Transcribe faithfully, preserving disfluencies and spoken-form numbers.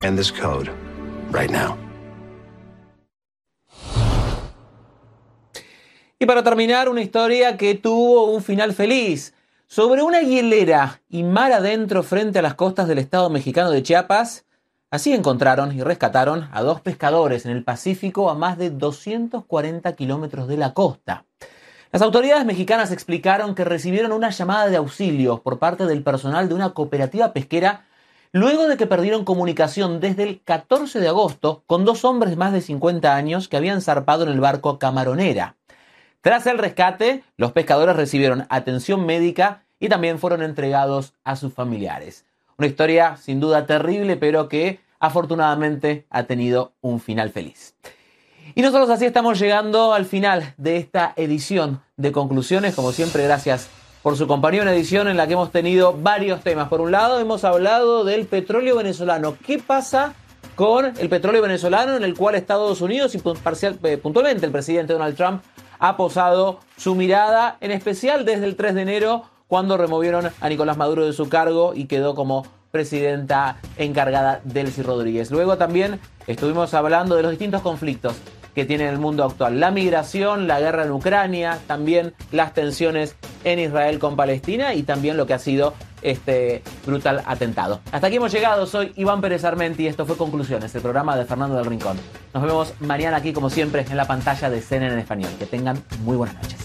End this code right now. Y para terminar, una historia que tuvo un final feliz. Sobre una hielera y mar adentro frente a las costas del estado mexicano de Chiapas, así encontraron y rescataron a dos pescadores en el Pacífico a más de doscientos cuarenta kilómetros de la costa. Las autoridades mexicanas explicaron que recibieron una llamada de auxilio por parte del personal de una cooperativa pesquera luego de que perdieron comunicación desde el catorce de agosto con dos hombres de más de cincuenta años que habían zarpado en el barco Camaronera. Tras el rescate, los pescadores recibieron atención médica y también fueron entregados a sus familiares. Una historia sin duda terrible, pero que afortunadamente ha tenido un final feliz. Y nosotros así estamos llegando al final de esta edición de Conclusiones. Como siempre, gracias por su compañía. Una edición en la que hemos tenido varios temas. Por un lado, hemos hablado del petróleo venezolano. ¿Qué pasa con el petróleo venezolano, en el cual Estados Unidos y parcial, eh, puntualmente el presidente Donald Trump ha posado su mirada, en especial desde el tres de enero, cuando removieron a Nicolás Maduro de su cargo y quedó como presidenta encargada Delcy Rodríguez? Luego también estuvimos hablando de los distintos conflictos que tiene el mundo actual. La migración, la guerra en Ucrania, también las tensiones en Israel con Palestina y también lo que ha sido este brutal atentado. Hasta aquí hemos llegado. Soy Iván Pérez Armenti y esto fue Conclusiones, el programa de Fernando del Rincón. Nos vemos mañana aquí, como siempre, en la pantalla de C N N en español. Que tengan muy buenas noches.